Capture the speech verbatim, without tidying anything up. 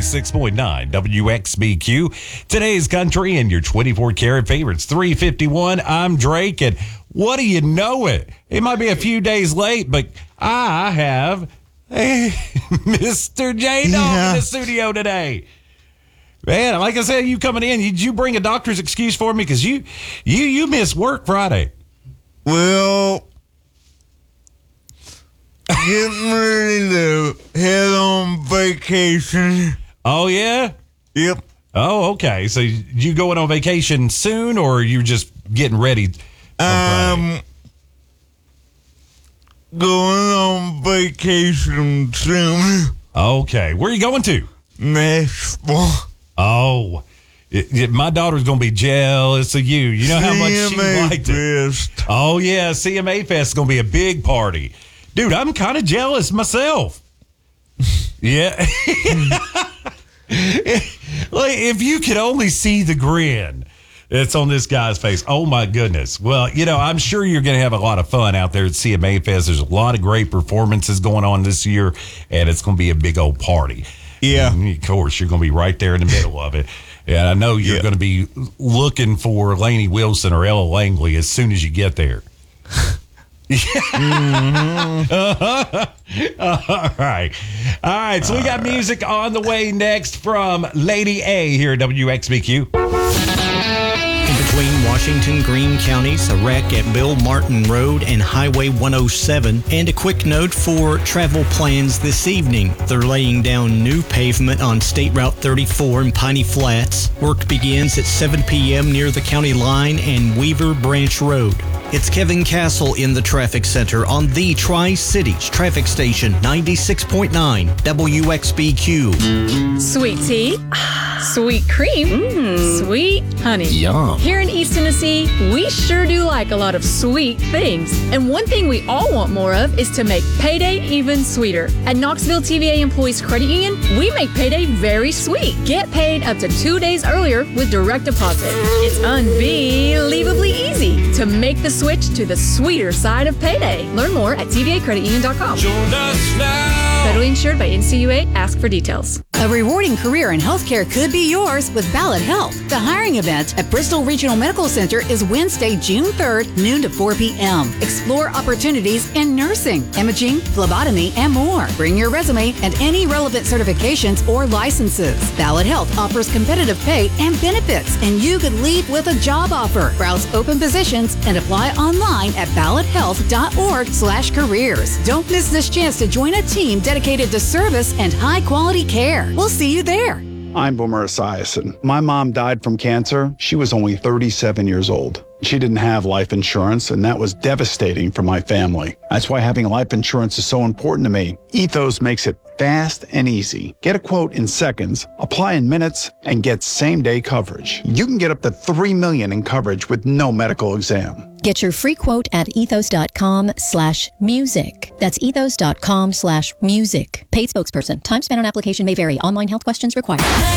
ninety-six point nine W X B Q. Today's country and your twenty-four karat favorites. three fifty-one. I'm Drake, and what do you know it? It might be a few days late, but I have hey, Mister J Dog Yeah. in the studio today. Man, like I said, you coming in, did you bring a doctor's excuse for me? Because you, you, you missed work Friday. Well, getting ready to head on vacation. Oh, yeah? Yep. Oh, okay. So you going on vacation soon, or are you just getting ready? I'm going on vacation soon. Okay. Where are you going to? Nashville. Oh, it, it, my daughter's going to be jealous of you. You know how much she C M A liked it. Fest. Oh, yeah. C M A Fest is going to be a big party. Dude, I'm kind of jealous myself. Yeah. Like, if you could only see the grin that's on this guy's face. Oh, my goodness. Well, you know, I'm sure you're going to have a lot of fun out there at C M A Fest. There's a lot of great performances going on this year, and it's going to be a big old party. Yeah. And of course, you're going to be right there in the middle of it. And I know you're Yeah. going to be looking for Lainey Wilson or Ella Langley as soon as you get there. Mm-hmm. All right. All right. So we got music on the way next from Lady A here at W X B Q. In between Washington, Greene counties, a wreck at Bill Martin Road and Highway one oh seven. And a quick note for travel plans this evening. They're laying down new pavement on State Route thirty-four in Piney Flats. Work begins at seven p.m. near the county line and Weaver Branch Road. It's Kevin Castle in the traffic center on the Tri-Cities traffic station ninety-six point nine W X B Q. Sweet tea, sweet cream, sweet honey. Yum. Here in East Tennessee, we sure do like a lot of sweet things. And one thing we all want more of is to make payday even sweeter. At Knoxville T V A Employees Credit Union, we make payday very sweet. Get paid up to two days earlier with direct deposit. It's unbelievably easy to make the switch to the sweeter side of payday. Learn more at T V A credit union dot com. Join us now. Federally insured by N C U A. Ask for details. A rewarding career in healthcare could be yours with Ballot Health. The hiring event at Bristol Regional Medical Center is Wednesday, June third, noon to four p.m. Explore opportunities in nursing, imaging, phlebotomy, and more. Bring your resume and any relevant certifications or licenses. Ballot Health offers competitive pay and benefits, and you could leave with a job offer. Browse open positions and apply online at ballot health dot org slash careers. Don't miss this chance to join a team dedicated to service and high-quality care. We'll see you there. I'm Boomer Esiason. My mom died from cancer. She was only thirty-seven years old. She didn't have life insurance, and that was devastating for my family. That's why having life insurance is so important to me. Ethos makes it fast and easy. Get a quote in seconds, apply in minutes, and get same-day coverage. You can get up to three million dollars in coverage with no medical exam. Get your free quote at ethos.com slash music. That's ethos.com slash music. Paid spokesperson. Time spent on application may vary. Online health questions required.